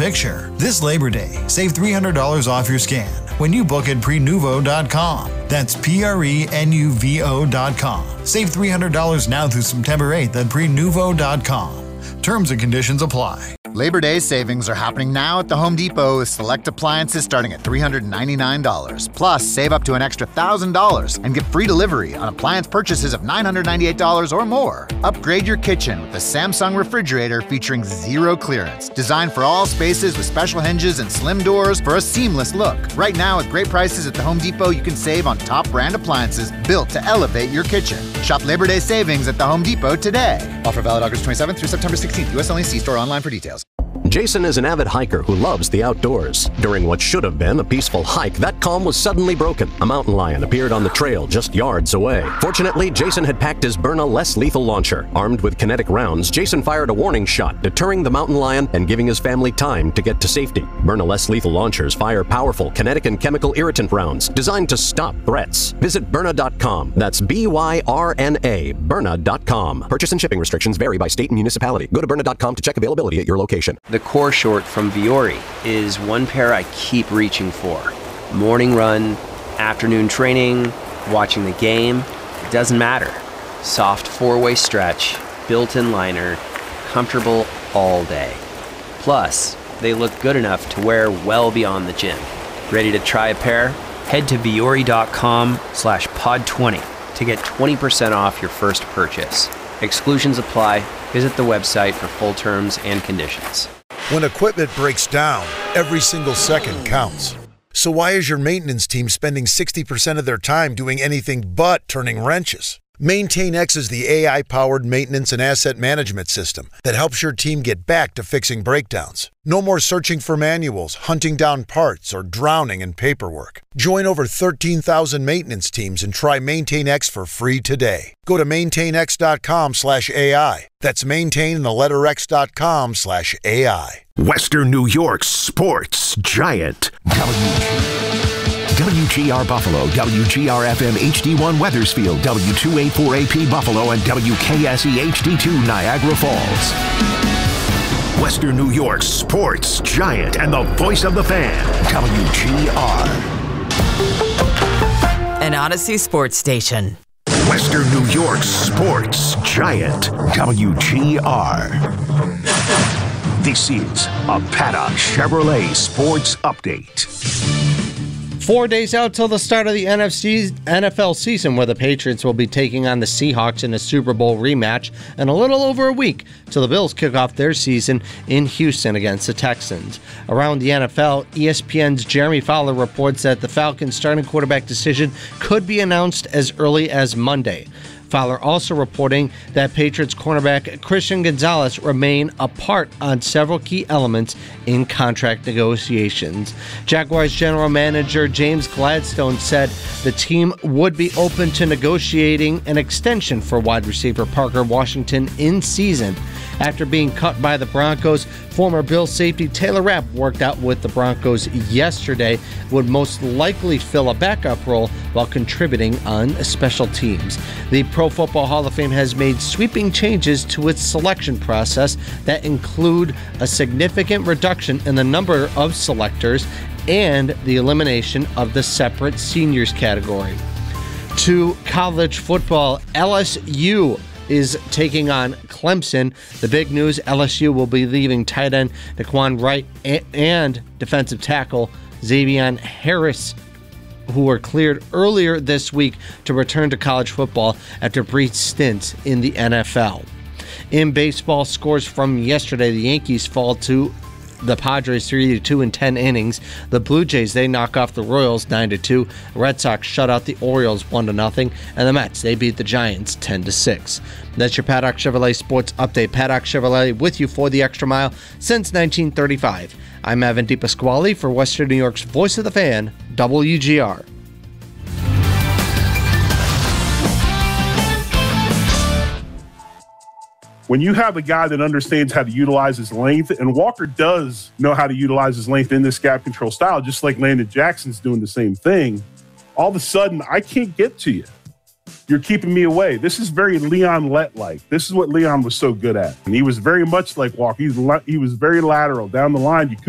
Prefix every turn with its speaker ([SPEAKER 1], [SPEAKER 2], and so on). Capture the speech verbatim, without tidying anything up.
[SPEAKER 1] picture. This Labor Day, save three hundred dollars off your scan when you book at prenuvo dot com. That's P R E N U V O dot com. Save three hundred dollars now through September eighth at prenuvo dot com. Terms and conditions apply.
[SPEAKER 2] Labor Day savings are happening now at the Home Depot with select appliances starting at three hundred ninety-nine dollars. Plus, save up to an extra one thousand dollars and get free delivery on appliance purchases of nine hundred ninety-eight dollars or more. Upgrade your kitchen with the Samsung refrigerator featuring zero clearance. Designed for all spaces with special hinges and slim doors for a seamless look. Right now, with great prices at the Home Depot, you can save on top brand appliances built to elevate your kitchen. Shop Labor Day savings at the Home Depot today. Offer valid August twenty-seventh through September sixteenth. U S only. See store online for details.
[SPEAKER 3] Jason is an avid hiker who loves the outdoors. During what should have been a peaceful hike, that calm was suddenly broken. A mountain lion appeared on the trail just yards away. Fortunately, Jason had packed his Byrna less lethal launcher. Armed with kinetic rounds, Jason fired a warning shot, deterring the mountain lion and giving his family time to get to safety. Byrna less lethal launchers fire powerful kinetic and chemical irritant rounds designed to stop threats. Visit Byrna dot com. That's B Y R N A, Byrna dot com. Purchase and shipping restrictions vary by state and municipality. Go to Byrna dot com to check availability at your location.
[SPEAKER 4] The core short from Vuori is one pair I keep reaching for. Morning run, afternoon training, watching the game, it doesn't matter. Soft four-way stretch, built-in liner, comfortable all day. Plus, they look good enough to wear well beyond the gym. Ready to try a pair? Head to Vuori dot com slash pod twenty to get twenty percent off your first purchase. Exclusions apply. Visit the website for full terms and conditions.
[SPEAKER 5] When equipment breaks down, every single second counts. So why is your maintenance team spending sixty percent of their time doing anything but turning wrenches? MaintainX is the A I-powered maintenance and asset management system that helps your team get back to fixing breakdowns. No more searching for manuals, hunting down parts, or drowning in paperwork. Join over thirteen thousand maintenance teams and try MaintainX for free today. Go to maintainx dot com slash A I. That's maintain and the letter X dot com slash A I.
[SPEAKER 6] Western New York's sports giant. W G R Buffalo, W G R F M H D one Weathersfield, W two eighty-four A P Buffalo, and W K S E H D two Niagara Falls. Western New York's sports giant and the voice of the fan, W G R.
[SPEAKER 7] An Odyssey sports station.
[SPEAKER 6] Western New York's sports giant, W G R. This is a Paddock Chevrolet Sports Update.
[SPEAKER 8] Four days out till the start of the N F L season, where the Patriots will be taking on the Seahawks in a Super Bowl rematch, and a little over a week till the Bills kick off their season in Houston against the Texans. Around the N F L, E S P N's Jeremy Fowler reports that the Falcons' starting quarterback decision could be announced as early as Monday. Fowler also reporting that Patriots cornerback Christian Gonzalez remain apart on several key elements in contract negotiations. Jaguars general manager James Gladstone said the team would be open to negotiating an extension for wide receiver Parker Washington in season. After being cut by the Broncos, former Bills safety Taylor Rapp worked out with the Broncos yesterday, would most likely fill a backup role while contributing on special teams. The Pro Football Hall of Fame has made sweeping changes to its selection process that include a significant reduction in the number of selectors and the elimination of the separate seniors category. To college football, L S U is taking on Clemson. The big news, L S U will be leaving tight end Daquan Wright and defensive tackle Xavier Harris, who were cleared earlier this week to return to college football after brief stints in the N F L. In baseball, scores from yesterday, the Yankees fall to the Padres three to two in ten innings. The Blue Jays, they knock off the Royals nine to two. The Red Sox shut out the Orioles one to nothing. And the Mets, they beat the Giants ten to six. That's your Paddock Chevrolet Sports Update. Paddock Chevrolet with you for the extra mile since nineteen thirty-five. I'm Evan DePasquale for Western New York's Voice of the Fan, W G R.
[SPEAKER 9] When you have a guy that understands how to utilize his length, and Walker does know how to utilize his length in this gap control style, just like Landon Jackson's doing the same thing, all of a sudden, I can't get to you. You're keeping me away. This is very Leon Lett-like. This is what Leon was so good at. And he was very much like Walker. He was, he was very lateral down the line. You couldn't